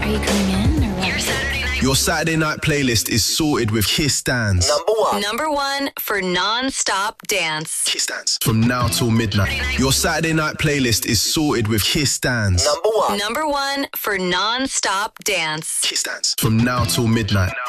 you coming in or what? Your Saturday night playlist is sorted with Kiss Dance. Number one for non-stop dance. Kiss Dance. From now till midnight. Your Saturday night playlist is sorted with Kiss Dance. Number one for non-stop dance. Kiss Dance. From now till midnight.